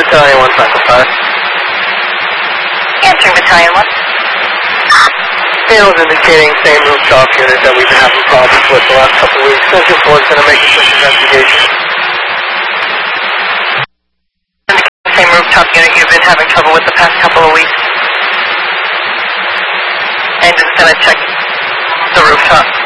Battalion 1, Cycle 5. Answering Battalion 1. Mail's indicating same rooftop unit that we've been having problems with the last couple of weeks. Central Force going to make a quick investigation. The same rooftop unit you've been having trouble with the past couple of weeks. And just going to check the rooftop.